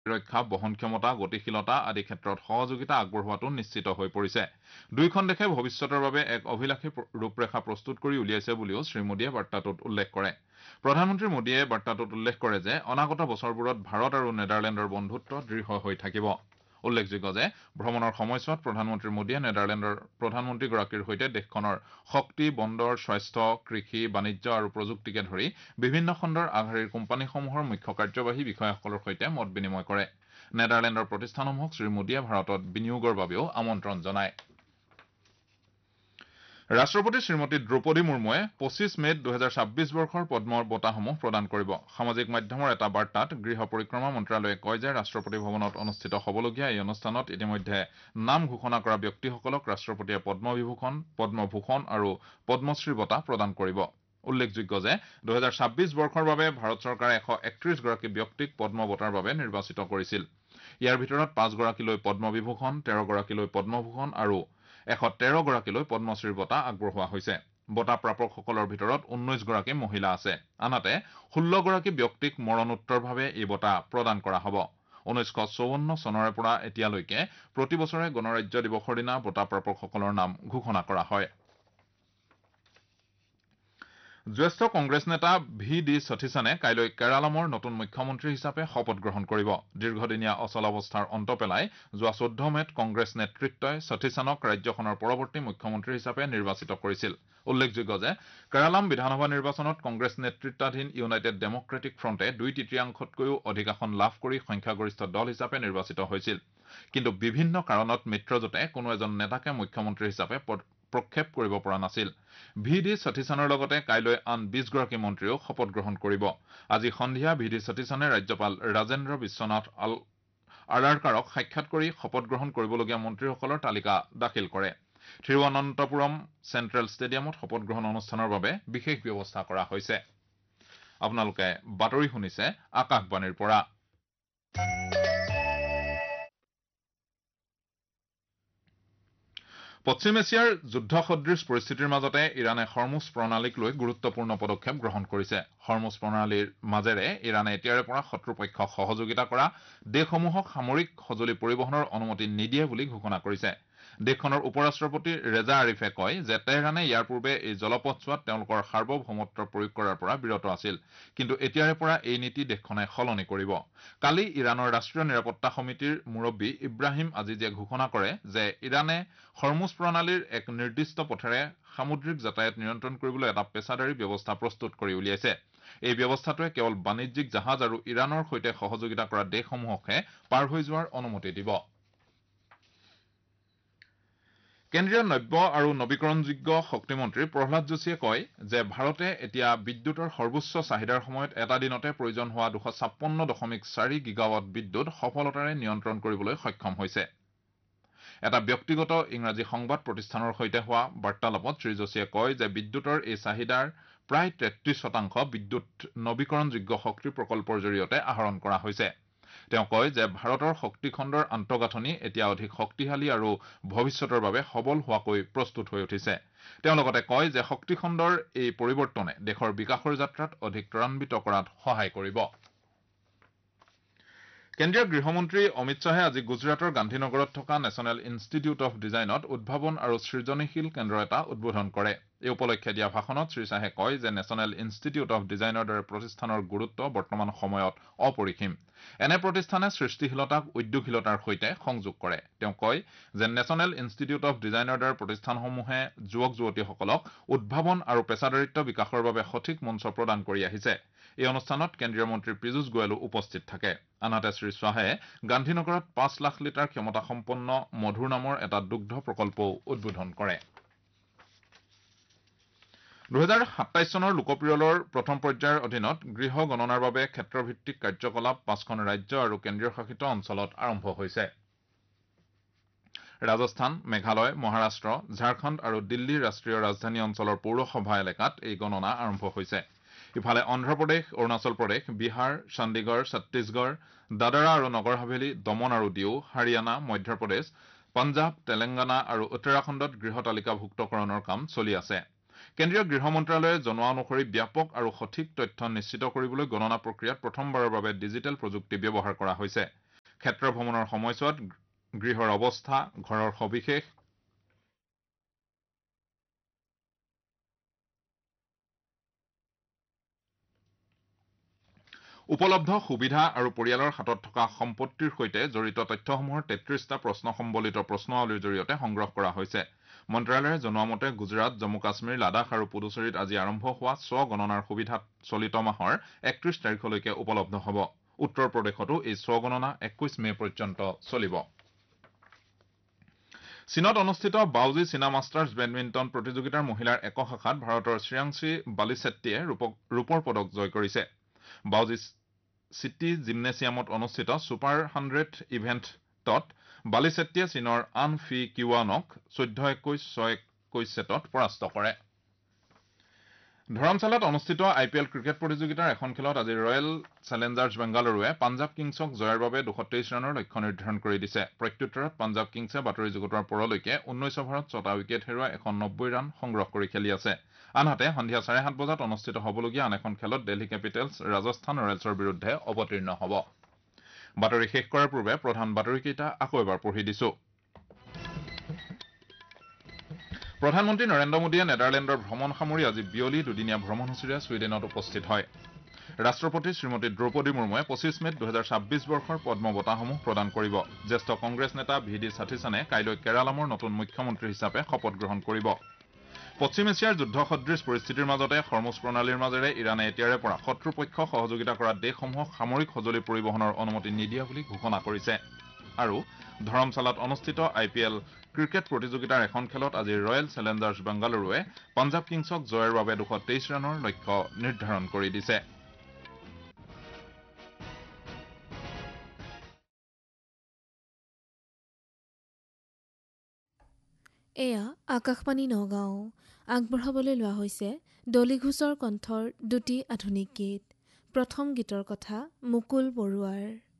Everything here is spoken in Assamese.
ৰক্ষা বহন ক্ষমতা গতিশীলতা আদি ক্ষেত্ৰত সহযোগিতা আগবঢ়োৱাটো নিশ্চিত হৈ পৰিছে দুয়োখন দেশে ভৱিষ্যতৰ বাবে এক অভিলাষী ৰূপৰেখা প্ৰস্তুত কৰি উলিয়াইছে বুলিও শ্ৰীমোদীয়ে বাৰ্তাটোত উল্লেখ কৰে প্ৰধানমন্ত্ৰী মোদীয়ে বাৰ্তাটোত উল্লেখ কৰে যে অনাগত বছৰবোৰত ভাৰত আৰু নেডাৰলেণ্ডৰ বন্ধুত্ব দৃঢ় হৈ থাকিব উল্লেখযোগ্য যে ভ্ৰমণৰ সময়ছোৱাত প্ৰধানমন্ত্ৰী মোদীয়ে নেডাৰলেণ্ডৰ প্ৰধানমন্ত্ৰীগৰাকীৰ সৈতে দেশখনৰ শক্তি বন্দৰ স্বাস্থ্য কৃষি বাণিজ্য আৰু প্ৰযুক্তিকে ধৰি বিভিন্ন খণ্ডৰ আগশাৰীৰ কোম্পানীসমূহৰ মুখ্য কাৰ্যবাহী বিষয়াসকলৰ সৈতে মত বিনিময় কৰে নেডাৰলেণ্ডৰ প্ৰতিষ্ঠানসমূহক শ্ৰীমোদীয়ে ভাৰতত বিনিয়োগৰ বাবেও আমন্ত্ৰণ জনায় ৰাষ্ট্ৰপতি শ্ৰীমতী দ্ৰৌপদী মুৰ্মুৱে 25 মেত 2026 বৰ্ষৰ পদ্ম বঁটাসমূহ প্ৰদান কৰিব সামাজিক মাধ্যমৰ এটা বাৰ্তাত গৃহ পৰিক্ৰমা মন্ত্ৰালয়ে কয় যে ৰাষ্ট্ৰপতি ভৱনত অনুষ্ঠিত হ'বলগীয়া এই অনুষ্ঠানত ইতিমধ্যে নাম ঘোষণা কৰা ব্যক্তিসকলক ৰাষ্ট্ৰপতিয়ে পদ্মবিভূষণ পদ্মভূষণ আৰু পদ্মশ্ৰী বঁটা প্ৰদান কৰিব উল্লেখযোগ্য যে 2026 বৰ্ষৰ বাবে ভাৰত চৰকাৰে 131 গৰাকী ব্যক্তিক পদ্ম বঁটাৰ বাবে নিৰ্বাচিত কৰিছিল ইয়াৰ ভিতৰত 5 গৰাকীলৈ পদ্মবিভূষণ 13 গৰাকীলৈ পদ্মভূষণ আৰু 113 গৰাকীলৈ পদ্মশ্ৰীৰ বঁটা আগবঢ়োৱা হৈছে বঁটা প্ৰাপকসকলৰ ভিতৰত 19 গৰাকী মহিলা আছে আনহাতে 16 গৰাকী ব্যক্তিক মৰণোত্তৰভাৱে এই বঁটা প্ৰদান কৰা হ'ব 1954 চনৰে পৰা এতিয়ালৈকে প্ৰতি বছৰে গণৰাজ্য দিৱসৰ দিনা বঁটা প্ৰাপকসকলৰ নাম ঘোষণা কৰা হয় জ্যেষ্ঠ কংগ্ৰেছ নেতা ভি ডি সথিসানে কাইলৈ কেৰালামৰ নতুন মুখ্যমন্ত্ৰী হিচাপে শপত গ্ৰহণ কৰিব দীৰ্ঘদিনীয়া অচলাৱস্থাৰ অন্ত পেলাই যোৱা 14 মেত কংগ্ৰেছ নেতৃত্বই সথিসানক ৰাজ্যখনৰ পৰৱৰ্তী মুখ্যমন্ত্ৰী হিচাপে নিৰ্বাচিত কৰিছিল উল্লেখযোগ্য যে কেৰালাম বিধানসভা নিৰ্বাচনত কংগ্ৰেছ নেতৃত্বাধীন ইউনাইটেড ডেমক্ৰেটিক ফ্ৰণ্টে 2/3তকৈও অধিক আসন লাভ কৰি সংখ্যাগৰিষ্ঠ দল হিচাপে নিৰ্বাচিত হৈছিল কিন্তু বিভিন্ন কাৰণত মিত্ৰজোঁটে কোনো এজন নেতাকে মুখ্যমন্ত্ৰী হিচাপে প্ৰক্ষেপ কৰিব পৰা নাছিল ভি ডি সথিসানৰ লগতে কাইলৈ আন 20 গৰাকী মন্ত্ৰীও শপত গ্ৰহণ কৰিব আজি সন্ধিয়া ভি ডি সথিসানে ৰাজ্যপাল ৰাজেন্দ্ৰ বিশ্বনাথ আৰাৰকাৰক সাক্ষাৎ কৰি শপত গ্ৰহণ কৰিবলগীয়া মন্ত্ৰীসকলৰ তালিকা দাখিল কৰে থিৰুৱনন্তপুৰম চেণ্ট্ৰেল ষ্টেডিয়ামত শপত গ্ৰহণ অনুষ্ঠানৰ বাবে বিশেষ ব্যৱস্থা কৰা হৈছে আপোনালোকে বাতৰি শুনিছে আকাশবাণীৰ পৰা পশ্চিম এছিয়াৰ যুদ্ধ সদৃশ পৰিস্থিতিৰ মাজতে ইৰাণে হৰমুজ প্ৰণালীক লৈ গুৰুত্বপূৰ্ণ পদক্ষেপ গ্ৰহণ কৰিছে হৰমুজ প্ৰণালীৰ মাজেৰে ইৰাণে এতিয়াৰে পৰা শত্ৰুপক্ষক সহযোগিতা কৰা দেশসমূহক সামৰিক সঁজুলি পৰিবহণৰ অনুমতি নিদিয়ে বুলি ঘোষণা কৰিছে দেশখনৰ উপৰাষ্ট্ৰপতি ৰেজা আৰিফে কয় যে তেহৰানে ইয়াৰ পূৰ্বে এই জলপথছোৱাত তেওঁলোকৰ সাৰ্বভৌমত্ব প্ৰয়োগ কৰাৰ পৰা বিৰত আছিল কিন্তু এতিয়াৰে পৰা এই নীতি দেশখনে সলনি কৰিব কালি ইৰাণৰ ৰাষ্ট্ৰীয় নিৰাপত্তা সমিতিৰ মুৰব্বী ইব্ৰাহিম আজিজে ঘোষণা কৰে যে ইৰাণে হৰমুজ প্ৰণালীৰ এক নিৰ্দিষ্ট পথেৰে সামুদ্ৰিক যাতায়াত নিয়ন্ত্ৰণ কৰিবলৈ এটা পেছাদাৰী ব্যৱস্থা প্ৰস্তুত কৰি উলিয়াইছে এই ব্যৱস্থাটোৱে কেৱল বাণিজ্যিক জাহাজ আৰু ইৰাণৰ সৈতে সহযোগিতা কৰা দেশসমূহকহে পাৰ হৈ যোৱাৰ অনুমতি দিব কেন্দ্ৰীয় নব্য আৰু নৱীকৰণযোগ্য শক্তি মন্ত্ৰী প্ৰহ্লাদ যোশীয়ে কয় যে ভাৰতে এতিয়া বিদ্যুতৰ সৰ্বোচ্চ চাহিদাৰ সময়ত এটা দিনতে প্ৰয়োজন হোৱা 256.4 গিগাৱাট বিদ্যুৎ সফলতাৰে নিয়ন্ত্ৰণ কৰিবলৈ সক্ষম হৈছে এটা ব্যক্তিগত ইংৰাজী সংবাদ প্ৰতিষ্ঠানৰ সৈতে হোৱা বাৰ্তালাপত শ্ৰী যোশীয়ে কয় যে বিদ্যুতৰ এই চাহিদাৰ প্ৰায় 33% বিদ্যুৎ নৱীকৰণযোগ্য শক্তি প্ৰকল্পৰ জৰিয়তে আহৰণ কৰা হৈছে তেওঁ কয় যে ভাৰতৰ শক্তি খণ্ডৰ আন্তঃগাঁথনি এতিয়া অধিক শক্তিশালী আৰু ভৱিষ্যতৰ বাবে সবল হোৱাকৈ প্ৰস্তুত হৈ উঠিছে তেওঁ লগতে কয় যে শক্তি খণ্ডৰ এই পৰিৱৰ্তনে দেশৰ বিকাশৰ যাত্ৰাত অধিক ত্বৰান্বিত কৰাত সহায় কৰিব কেন্দ্ৰীয় গৃহমন্ত্ৰী অমিত শ্বাহে আজি গুজৰাটৰ গান্ধীনগৰত থকা নেচনেল ইনষ্টিটিউট অৱ ডিজাইনত উদ্ভাৱন আৰু সৃজনীশীল কেন্দ্ৰ এটা উদ্বোধন কৰে এই উপলক্ষে দিয়া ভাষণত শ্ৰীশ্বাহে কয় যে নেচনেল ইনষ্টিটিউট অৱ ডিজাইনৰ দৰে প্ৰতিষ্ঠানৰ গুৰুত্ব বৰ্তমান সময়ত অপৰিসীম এনে প্ৰতিষ্ঠানে সৃষ্টিশীলতাক উদ্যোগশীলতাৰ সৈতে সংযোগ কৰে তেওঁ কয় যে নেচনেল ইনষ্টিটিউট অৱ ডিজাইনৰ দৰে প্ৰতিষ্ঠানসমূহে যুৱক যুৱতীসকলক উদ্ভাৱন আৰু পেছাদাৰিত্ব বিকাশৰ বাবে সঠিক মঞ্চ প্ৰদান কৰি আহিছে এই অনুষ্ঠানত কেন্দ্ৰীয় মন্ত্ৰী পীযুষ গোৱেলো উপস্থিত থাকে আনহাতে শ্ৰী শ্বাহে গান্ধীনগৰত 5 লাখ লিটাৰ ক্ষমতাসম্পন্ন মধুৰ নামৰ এটা দুগ্ধ প্ৰকল্পও উদ্বোধন কৰে 2027 চনৰ লোকপিয়লৰ প্ৰথম পৰ্যায়ৰ অধীনত গৃহ গণনাৰ বাবে ক্ষেত্ৰভিত্তিক কাৰ্যকলাপ 5খন ৰাজ্য আৰু কেন্দ্ৰীয় শাসিত অঞ্চলত আৰম্ভ হৈছে ৰাজস্থান মেঘালয় মহাৰাষ্ট্ৰ ঝাৰখণ্ড আৰু দিল্লীৰ ৰাষ্ট্ৰীয় ৰাজধানী অঞ্চলৰ পৌৰসভা এলেকাত এই গণনা আৰম্ভ হৈছে ইফালে অন্ধ্ৰপ্ৰদেশ অৰুণাচল প্ৰদেশ বিহাৰ চণ্ডীগড় ছত্তীশগড় দাদৰা আৰু নগৰ হাভেলী দমন আৰু দিউ হাৰিয়ানা মধ্যপ্ৰদেশ পঞ্জাব তেলেংগানা আৰু উত্তৰাখণ্ডত গৃহ তালিকাভুক্তকৰণৰ কাম চলি আছে কেন্দ্ৰীয় গৃহ মন্ত্ৰালয়ে জনোৱা অনুসৰি ব্যাপক আৰু সঠিক তথ্য নিশ্চিত কৰিবলৈ গণনা প্ৰক্ৰিয়াত প্ৰথমবাৰৰ বাবে ডিজিটেল প্ৰযুক্তি ব্যৱহাৰ কৰা হৈছে ক্ষেত্ৰ ভ্ৰমণৰ সময়ছোৱাত গৃহৰ অৱস্থা, ঘৰৰ সবিশেষ, উপলব্ধ সুবিধা আৰু পৰিয়ালৰ হাতত থকা সম্পত্তিৰ সৈতে জড়িত তথ্যসমূহৰ ৩৩টা প্ৰশ্ন সম্বলিত প্ৰশ্নাৱলীৰ জৰিয়তে সংগ্ৰহ কৰা হৈছে। মন্ত্ৰালয়ে জনোৱা মতে গুজৰাট, জম্মু কাশ্মীৰ, লাডাখ আৰু পুডুচেৰীত আজি আৰম্ভ হোৱা স্ব-গণনাৰ সুবিধাত চলিত মাহৰ ৩১ তাৰিখলৈকে উপলব্ধ হ'ব। উত্তৰ প্ৰদেশতো এই স্ব-গণনা ২১ মে পৰ্যন্ত চলিব। চীনত অনুষ্ঠিত বাউজি চীনা মাষ্টাৰ্ছ বেডমিণ্টন প্ৰতিযোগিতাৰ মহিলাৰ একক শাখাত ভাৰতৰ শ্ৰেয়াংশী বালিছেট্টীয়ে ৰূপৰ পদক জয় কৰিছে। বাউজি চিটি জিমনেছিয়ামত অনুষ্ঠিত ছুপাৰ 100 ইভেণ্টত বালিছেট্টীয়ে চীনৰ আন ফি কিৱানক 14-21, 6-21 ছেটত পৰাস্ত কৰে। ধৰমশালাত অনুষ্ঠিত IPL ক্ৰিকেট প্ৰতিযোগিতাৰ এখন খেলত আজি ৰয়েল চেলেঞ্জাৰ্ছ বেংগালুৰুৱে পাঞ্জাৱ কিংছক জয়ৰ বাবে 223 ৰানৰ লক্ষ্য নিৰ্ধাৰণ কৰি দিছে। প্ৰত্যুত্তৰত পাঞ্জাৱ কিংছে বাতৰি যুগুতোৱাৰ পৰলৈকে 19 অভাৰত 6টা উইকেট হেৰুৱাই 190 ৰান সংগ্ৰহ কৰি খেলি আছে। আনহাতে সন্ধিয়া 7:30 বজাত অনুষ্ঠিত হ'বলগীয়া আন এখন খেলত দিল্লী কেপিটেলছ ৰাজস্থান ৰয়েলছৰ বিৰুদ্ধে অৱতীৰ্ণ হ'ব। বাতৰি শেষ কৰাৰ পূৰ্বে প্ৰধান বাতৰিকেইটা আকৌ এবাৰ পঢ়ি দিছো। প্ৰধানমন্ত্ৰী নৰেন্দ্ৰ মোদীয়ে নেডাৰলেণ্ডৰ ভ্ৰমণ সামৰি আজি বিয়লি দুদিনীয়া ভ্ৰমণসূচীৰে ছুইডেনত উপস্থিত হয়। ৰাষ্ট্ৰপতি শ্ৰীমতী দ্ৰৌপদী মুৰ্মুৱে 25 মেত 2026 বৰ্ষৰ পদ্ম বঁটাসমূহ প্ৰদান কৰিব। জ্যেষ্ঠ কংগ্ৰেছ নেতা VD সথিসানে কাইলৈ কেৰালামৰ নতুন মুখ্যমন্ত্ৰী হিচাপে শপত গ্ৰহণ কৰিব। পশ্চিম এছিয়াৰ যুদ্ধ সদৃশ পৰিস্থিতিৰ মাজতে হৰমুজ প্ৰণালীৰ মাজেৰে ইৰাণে এতিয়াৰে পৰা শত্ৰুপক্ষক সহযোগিতা কৰা দেশসমূহক সামৰিক সঁজুলি পৰিবহণৰ অনুমতি নিদিয়া বুলি ঘোষণা কৰিছে। আৰু ধৰমশালাত অনুষ্ঠিত IPL ক্ৰিকেট প্ৰতিযোগিতাৰ এখন খেলত আজি ৰয়েল চেলেঞ্জাৰ্ছ বেংগালুৰুৱে পাঞ্জাৱ কিংছক জয়ৰ বাবে 223 ৰানৰ লক্ষ্য নিৰ্ধাৰণ কৰি দিছে। এয়া আকাশবাণী নগাঁও। আগবঢ়াবলৈ লোৱা হৈছে ডলি ঘোষৰ কণ্ঠৰ দুটি আধুনিক গীত। প্ৰথম গীতৰ কথা মুকুল বৰুৱাৰ।